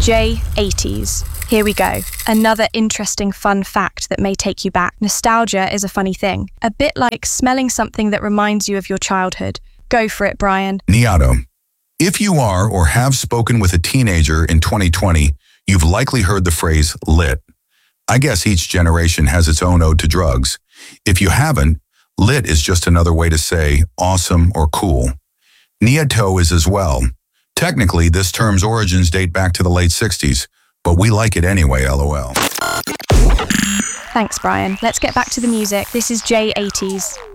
J80s. Here we go. Another interesting fun fact that may take you back. Nostalgia is a funny thing. A bit like smelling something that reminds you of your childhood. Go for it, Brian. Niato. If you are or have spoken with a teenager in 2020, you've likely heard the phrase lit. I guess each generation has its own ode to drugs. If you haven't, lit is just another way to say awesome or cool. Niato is as well. Technically, this term's origins date back to the late 60s, but we like it anyway, LOL. Thanks, Brian. Let's get back to the music. This is J80s.